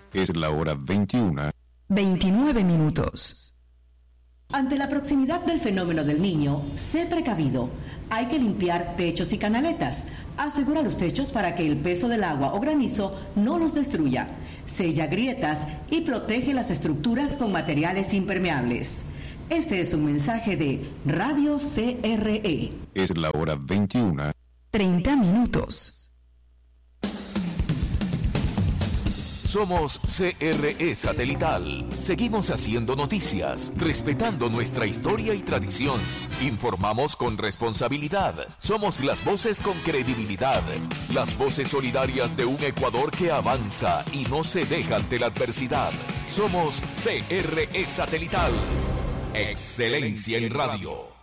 Es la hora 21. 29 minutos. Ante la proximidad del fenómeno del Niño, sé precavido. Hay que limpiar techos y canaletas. Asegura los techos para que el peso del agua o granizo no los destruya. Sella grietas y protege las estructuras con materiales impermeables. Este es un mensaje de Radio CRE. Es la hora 21. 30 minutos. Somos CRE Satelital. Seguimos haciendo noticias, respetando nuestra historia y tradición. Informamos con responsabilidad. Somos las voces con credibilidad. Las voces solidarias de un Ecuador que avanza y no se deja ante la adversidad. Somos CRE Satelital. Excelencia en radio.